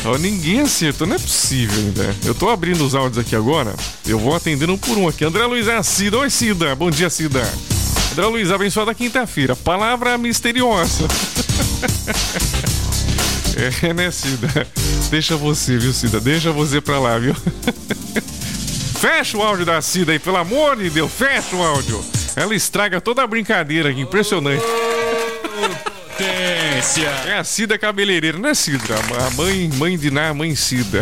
Ó, ninguém acertou, não é possível ainda. Eu tô abrindo os áudios aqui agora. Eu vou atendendo um por um aqui. André Luiz, é a Cida. Oi, Cida. Bom dia, Cida. André Luiz, abençoada quinta-feira. Palavra misteriosa. É, né, Cida? Deixa você, viu, Cida? Deixa você pra lá, viu? Fecha o áudio da Cida aí, pelo amor de Deus. Fecha o áudio. Ela estraga toda a brincadeira aqui. Impressionante. Potência. É a Cida cabeleireira, não é Cida? A mãe de Ná, mãe Cida.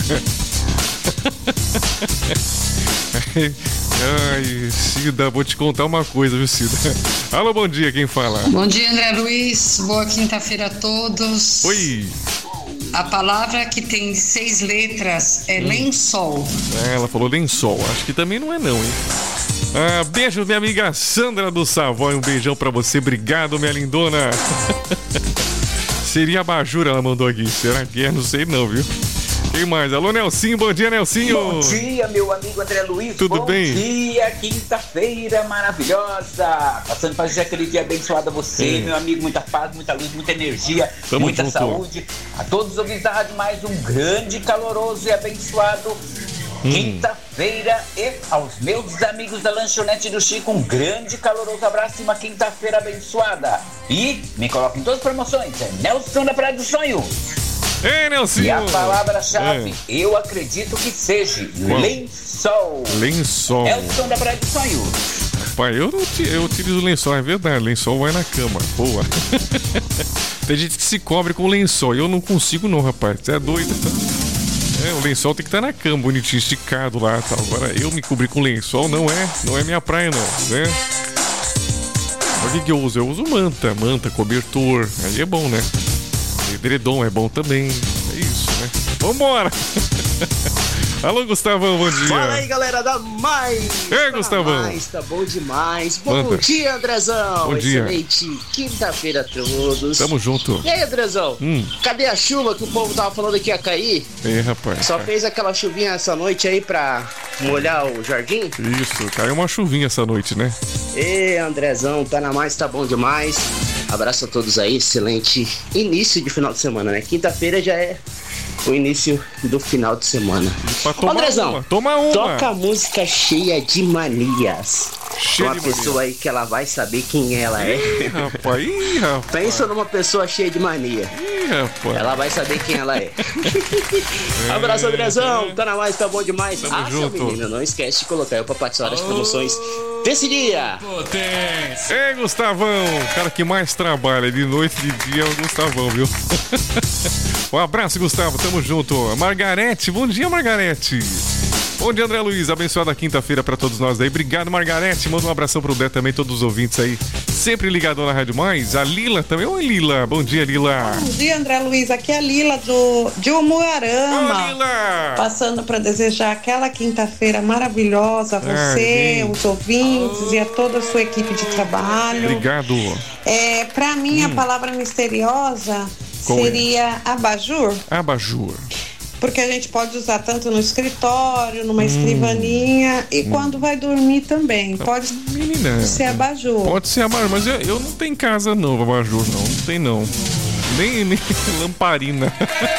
Ai, Cida, vou te contar uma coisa, viu, Cida? Alô, bom dia, quem fala? Bom dia, André Luiz. Boa quinta-feira a todos. Oi. A palavra que tem 6 letras é lençol. Ela falou lençol. Acho que também não é não, hein? Ah, beijo, minha amiga Sandra do Savoy. Um beijão pra você. Obrigado, minha lindona. Seria abajur, ela mandou aqui. Será que é? Não sei não, viu? Quem mais? Alô, Nelsinho. Bom dia, Nelsinho. Bom dia, meu amigo André Luiz. Tudo bem? Bom dia, quinta-feira maravilhosa. Passando para dizer aquele dia abençoado a você, meu amigo. Muita paz, muita luz, muita energia, muita saúde. A todos os ouvintes da rádio, mais um grande, caloroso e abençoado quinta-feira. E aos meus amigos da lanchonete do Chico, um grande, caloroso abraço e uma quinta-feira abençoada. E me coloca em todas as promoções. É Nelson da Praia do Sonho. Ei, Nelson! E a palavra-chave, eu acredito que seja lençol. Lençol. Nelson da Praia do Sonho. Pai, eu utilizo lençol, é verdade. Lençol vai na cama. Boa. Tem gente que se cobre com lençol. Eu não consigo não, rapaz. Você é doido. O lençol tem que estar na cama, bonitinho, esticado lá e tal. Agora, eu me cobrir com lençol não é minha praia, não, né? O que eu uso? Eu uso manta, cobertor. Aí é bom, né? Edredom é bom também. É isso, né? Vambora! Alô, Gustavão, bom dia. Fala aí, galera da Mais. Ei, Gustavão. Mais, tá bom demais. Bom dia, Andrezão. Bom dia. Excelente quinta-feira a todos. Tamo junto. E aí, Andrezão? Cadê a chuva que o povo tava falando que ia cair? Rapaz. Só fez aquela chuvinha essa noite aí pra molhar o jardim? Isso, caiu uma chuvinha essa noite, né? Ei, Andrezão, tá na Mais, tá bom demais. Abraço a todos aí, excelente início de final de semana, né? Quinta-feira já é o início do final de semana. Andrezão, toma uma. Toca música cheia de manias. Cheia uma de pessoa mania. aí que ela vai saber quem ela é. Rapaz. Pensa numa pessoa cheia de mania. Rapaz. Ela vai saber quem ela é. Abraço, Andrezão. Tá na Mais, tá bom demais. Tamo Seu junto. menino, não esquece de colocar eu pra participar das promoções desse dia. Potência. Ei, Gustavão, o cara que mais trabalha de noite e de dia é o Gustavão, viu? Um abraço, Gustavo, tamo junto. Margarete, bom dia, Margarete. Bom dia, André Luiz, abençoada quinta-feira pra todos nós aí. Obrigado, Margarete, manda um abração pro Dé também, todos os ouvintes aí, sempre ligadão na Rádio Mais. A Lila também, oi Lila, bom dia, Lila. Bom dia, André Luiz, aqui é a Lila de Umuarama. Ô, Lila. Passando para desejar aquela quinta-feira maravilhosa a você, os ouvintes e a toda a sua equipe de trabalho. Obrigado. Para mim, a palavra misteriosa seria abajur. Abajur. Porque a gente pode usar tanto no escritório, numa escrivaninha e quando vai dormir também. Pode ser abajur. Pode ser abajur, mas eu não tenho em casa não, abajur não tem não. Nem lamparina.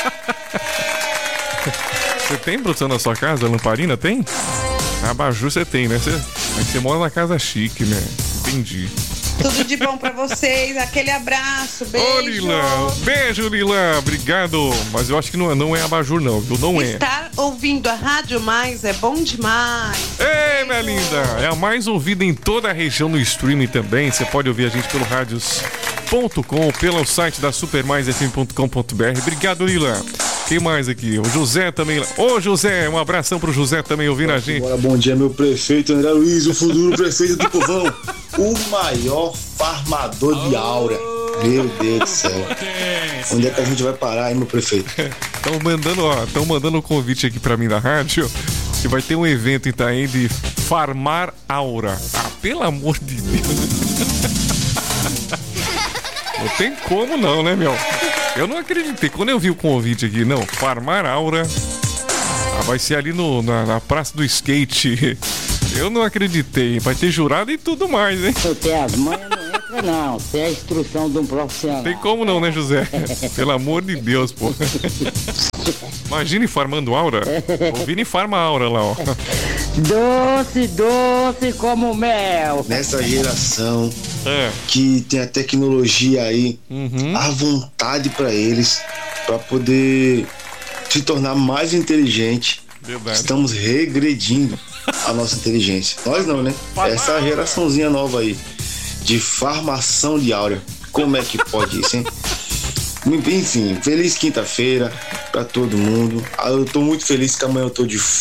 Você tem, produção, na sua casa, lamparina? Tem? Abajur você tem, né? Você mora na casa chique, né? Entendi. Tudo de bom pra vocês, aquele abraço, beijo. Ô, Lila, beijo, Lila, obrigado. Mas eu acho que não é abajur, não, viu? Não é. Estar ouvindo a Rádio Mais é bom demais. Ei, minha linda, é a mais ouvida em toda a região no streaming também. Você pode ouvir a gente pelo radios.com, pelo site da supermaisfm.com.br. Obrigado, Lila. Quem mais aqui? O José também. Ô, José, um abração pro José também ouvindo a gente. Bom dia, meu prefeito André Luiz, o futuro prefeito do povão. O maior farmador de aura. Meu Deus do céu. Onde é que a gente vai parar, hein, meu prefeito? Estão mandando um convite aqui pra mim da rádio, que vai ter um evento em Itaém de farmar aura. Ah, pelo amor de Deus. Não tem como não, né, meu? Eu não acreditei. Quando eu vi o convite aqui, não, farmar aura, vai ser ali na Praça do Skate. Eu não acreditei. Vai ter jurado e tudo mais, hein? Eu tenho as manhas, não entra Não, sem a instrução de um profissional. Tem como não, né, José? Pelo amor de Deus, pô. Imagine farmando aura. O Vini farma aura lá, ó. Doce, doce como mel. Nessa geração que tem a tecnologia aí, à vontade pra eles, pra poder se tornar mais inteligente. Verdade. Estamos regredindo a nossa inteligência. Nós não, né? Essa geraçãozinha nova aí de farmação de áurea. Como é que pode isso, hein? Enfim, feliz quinta-feira pra todo mundo. Eu tô muito feliz que amanhã eu tô de